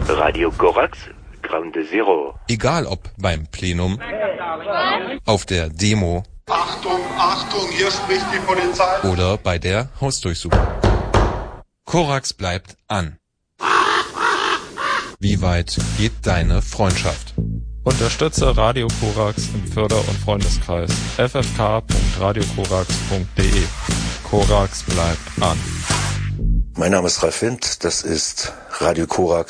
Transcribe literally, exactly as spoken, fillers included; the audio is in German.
Radio Korax, Ground Zero. Egal ob beim Plenum, auf der Demo, Achtung, Achtung, hier spricht die Polizei. Oder bei der Hausdurchsuchung. Korax bleibt an. Wie weit geht deine Freundschaft? Unterstütze Radio Korax im Förder- und Freundeskreis. f f k punkt radio korax punkt d e. Korax bleibt an. Mein Name ist Ralf Wind, das ist Radio Korax